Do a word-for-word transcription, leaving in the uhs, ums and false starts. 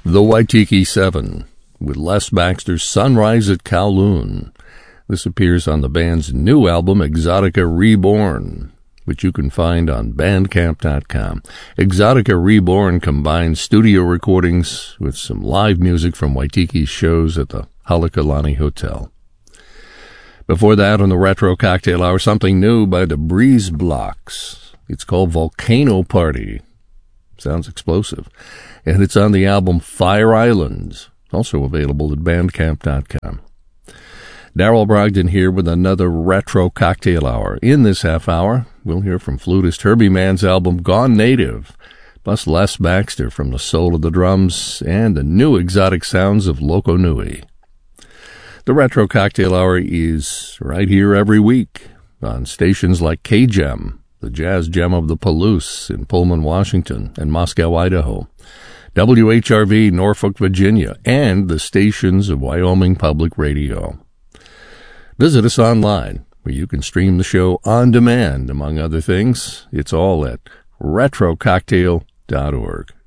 The Waitiki Seven, with Les Baxter's Sunrise at Kowloon. This appears on the band's new album, Exotica Reborn, which you can find on bandcamp dot com. Exotica Reborn combines studio recordings with some live music from Waitiki's shows at the Halekulani Hotel. Before that, on the Retro Cocktail Hour, something new by the Breeze Blocks. It's called Volcano Party. Sounds explosive. And it's on the album Fire Islands, also available at bandcamp dot com. Daryl Brogdon here with another Retro Cocktail Hour. In this half hour, we'll hear from flutist Herbie Mann's album Gone Native, plus Les Baxter from the Soul of the Drums and the new exotic sounds of Loco Nui. The Retro Cocktail Hour is right here every week on stations like K-Gem, the jazz gem of the Palouse in Pullman, Washington, and Moscow, Idaho, W H R V, Norfolk, Virginia, and the stations of Wyoming Public Radio. Visit us online, where you can stream the show on demand, among other things. It's all at retro cocktail dot org.